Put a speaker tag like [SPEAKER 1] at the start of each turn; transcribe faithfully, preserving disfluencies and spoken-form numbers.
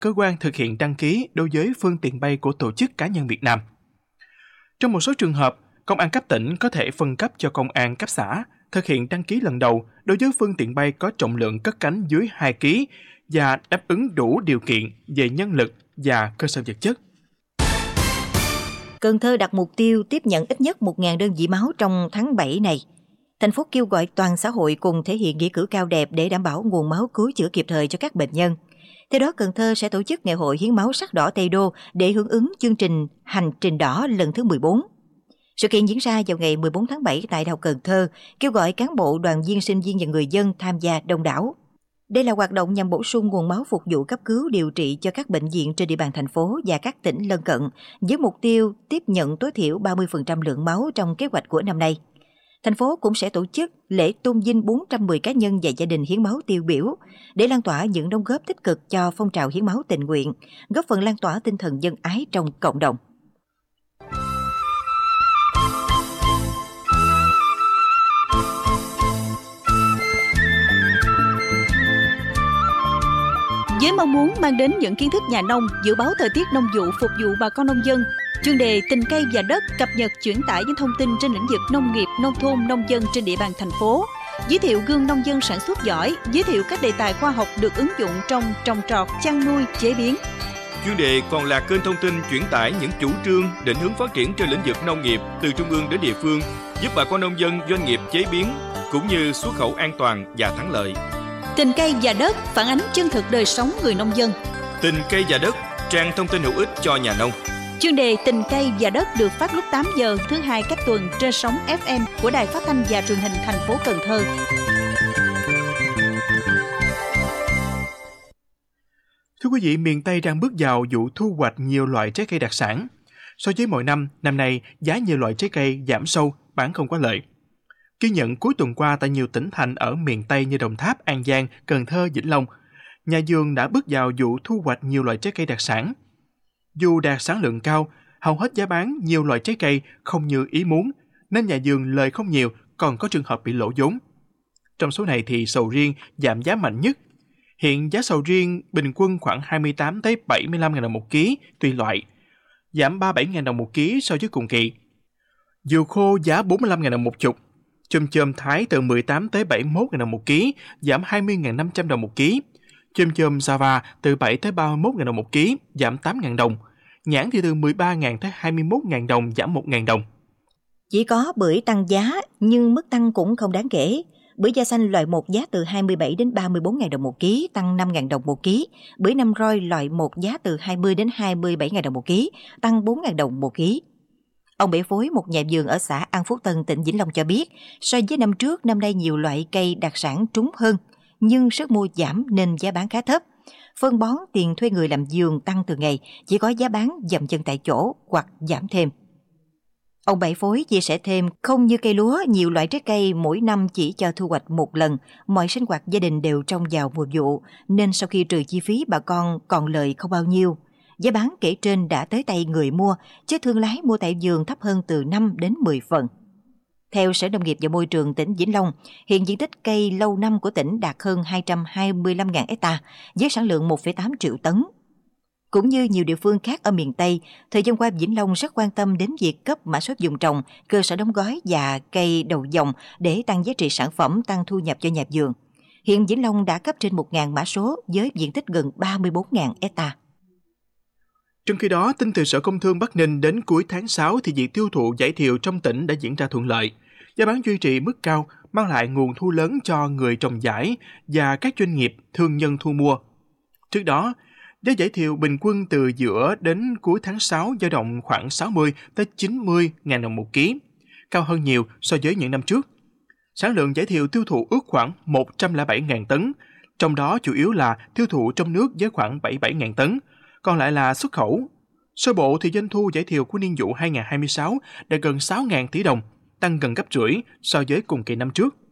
[SPEAKER 1] cơ quan thực hiện đăng ký đối với phương tiện bay của tổ chức cá nhân Việt Nam. Trong một số trường hợp, công an cấp tỉnh có thể phân cấp cho công an cấp xã thực hiện đăng ký lần đầu đối với phương tiện bay có trọng lượng cất cánh dưới hai ki lô gam và đáp ứng đủ điều kiện về nhân lực và cơ sở vật chất.
[SPEAKER 2] Cần Thơ đặt mục tiêu tiếp nhận ít nhất một nghìn đơn vị máu trong tháng bảy này. Thành phố kêu gọi toàn xã hội cùng thể hiện nghĩa cử cao đẹp để đảm bảo nguồn máu cứu chữa kịp thời cho các bệnh nhân. Theo đó, Cần Thơ sẽ tổ chức ngày hội hiến máu sắc đỏ Tây Đô để hưởng ứng chương trình Hành trình đỏ lần thứ mười bốn. Sự kiện diễn ra vào ngày mười bốn tháng bảy tại Đại học Cần Thơ, kêu gọi cán bộ, đoàn viên, sinh viên và người dân tham gia đông đảo. Đây là hoạt động nhằm bổ sung nguồn máu phục vụ cấp cứu điều trị cho các bệnh viện trên địa bàn thành phố và các tỉnh lân cận, với mục tiêu tiếp nhận tối thiểu ba mươi phần trăm lượng máu trong kế hoạch của năm nay. Thành phố cũng sẽ tổ chức lễ tôn vinh bốn trăm mười cá nhân và gia đình hiến máu tiêu biểu để lan tỏa những đóng góp tích cực cho phong trào hiến máu tình nguyện, góp phần lan tỏa tinh thần nhân ái trong cộng đồng.
[SPEAKER 3] Với mong muốn mang đến những kiến thức nhà nông, dự báo thời tiết nông vụ phục vụ bà con nông dân, chuyên đề Tình cây và đất cập nhật chuyển tải những thông tin trên lĩnh vực nông nghiệp, nông thôn, nông dân trên địa bàn thành phố, giới thiệu gương nông dân sản xuất giỏi, giới thiệu các đề tài khoa học được ứng dụng trong trồng trọt, chăn nuôi, chế biến.
[SPEAKER 4] Chuyên đề còn là kênh thông tin chuyển tải những chủ trương, định hướng phát triển trên lĩnh vực nông nghiệp từ trung ương đến địa phương, giúp bà con nông dân, doanh nghiệp chế biến cũng như xuất khẩu an toàn và thắng lợi.
[SPEAKER 3] Tình cây và đất phản ánh chân thực đời sống người nông dân.
[SPEAKER 4] Tình cây và đất, trang thông tin hữu ích cho nhà nông.
[SPEAKER 3] Chuyên đề Tình cây và đất được phát lúc tám giờ thứ hai cách tuần trên sóng ép em của Đài Phát thanh và Truyền hình thành phố Cần Thơ.
[SPEAKER 1] Thưa quý vị, miền Tây đang bước vào vụ thu hoạch nhiều loại trái cây đặc sản. So với mọi năm, năm nay giá nhiều loại trái cây giảm sâu, bán không có lợi. Ghi nhận cuối tuần qua tại nhiều tỉnh thành ở miền Tây như Đồng Tháp, An Giang, Cần Thơ, Vĩnh Long, nhà vườn đã bước vào vụ thu hoạch nhiều loại trái cây đặc sản. Dù đạt sản lượng cao, hầu hết giá bán nhiều loại trái cây không như ý muốn, nên nhà vườn lời không nhiều, còn có trường hợp bị lỗ vốn. Trong số này thì sầu riêng giảm giá mạnh nhất. Hiện giá sầu riêng bình quân khoảng hai mươi tám tới bảy mươi lăm nghìn đồng một ký tùy loại, giảm ba mươi bảy nghìn đồng một ký so với cùng kỳ. Dừa khô giá bốn mươi lăm nghìn đồng một chục. Chôm chôm Thái từ mười tám tới bảy mươi mốt nghìn đồng một ký, giảm hai mươi nghìn năm trăm đồng một ký. Chôm chôm Java từ bảy tới ba mươi mốt nghìn đồng một ký, giảm tám nghìn đồng. Nhãn thì từ mười ba nghìn tới hai mươi mốt nghìn đồng, giảm một nghìn đồng.
[SPEAKER 2] Chỉ có bưởi tăng giá, nhưng mức tăng cũng không đáng kể. Bưởi da xanh loại một giá từ hai mươi bảy đến ba mươi bốn nghìn đồng một ký, tăng năm nghìn đồng một ký. Bưởi năm roi loại một giá từ hai mươi đến hai mươi bảy nghìn đồng một ký, tăng bốn nghìn đồng một ký. Ông Bể Phối, một nhà vườn ở xã An Phú Tân, tỉnh Vĩnh Long cho biết, so với năm trước, năm nay nhiều loại cây đặc sản trúng hơn, nhưng sức mua giảm nên giá bán khá thấp. Phân bón, tiền thuê người làm vườn tăng từ ngày, chỉ có giá bán dậm chân tại chỗ hoặc giảm thêm. Ông Bảy Phối chia sẻ thêm, không như cây lúa, nhiều loại trái cây mỗi năm chỉ cho thu hoạch một lần, mọi sinh hoạt gia đình đều trong vào mùa vụ, nên sau khi trừ chi phí bà con còn lời không bao nhiêu. Giá bán kể trên đã tới tay người mua, chứ thương lái mua tại vườn thấp hơn từ năm đến mười phần. Theo Sở Nông nghiệp và Môi trường tỉnh Vĩnh Long, hiện diện tích cây lâu năm của tỉnh đạt hơn hai trăm hai mươi lăm nghìn hectare với sản lượng một phẩy tám triệu tấn. Cũng như nhiều địa phương khác ở miền Tây, thời gian qua Vĩnh Long rất quan tâm đến việc cấp mã số vùng trồng, cơ sở đóng gói và cây đầu dòng để tăng giá trị sản phẩm, tăng thu nhập cho nhà vườn. Hiện Vĩnh Long đã cấp trên một nghìn mã số với diện tích gần ba mươi bốn nghìn hectare.
[SPEAKER 1] Trong khi đó, tin từ Sở Công Thương Bắc Ninh đến cuối tháng sáu thì việc tiêu thụ vải thiều trong tỉnh đã diễn ra thuận lợi. Giá bán duy trì mức cao, mang lại nguồn thu lớn cho người trồng vải và các doanh nghiệp thương nhân thu mua. Trước đó, giá vải thiều bình quân từ giữa đến cuối tháng sáu dao động khoảng sáu mươi tới chín mươi nghìn đồng một ký, cao hơn nhiều so với những năm trước. Sản lượng vải thiều tiêu thụ ước khoảng một trăm lẻ bảy nghìn tấn, trong đó chủ yếu là tiêu thụ trong nước với khoảng bảy mươi bảy nghìn tấn, còn lại là xuất khẩu. Sơ bộ thì doanh thu vải thiều của niên vụ hai nghìn không trăm hai mươi sáu đã gần sáu nghìn tỷ đồng, tăng gần gấp rưỡi so với cùng kỳ năm trước.